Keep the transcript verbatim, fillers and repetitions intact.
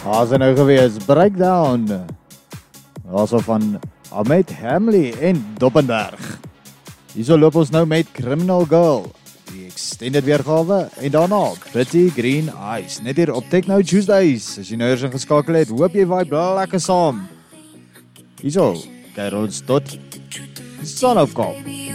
As er nou gewees, Breakdown. Also van Ahmed Hamley en Doppenberg. Hierso loop ons nou met Criminal Girl, die extended weergawe, en daarna Pretty Green Eyes, net hier op Techno Tuesdays. As jy nou eers ingeskakel het, hoop jy vibe lekker saam. Hierso, kyk ons tot die son opkom.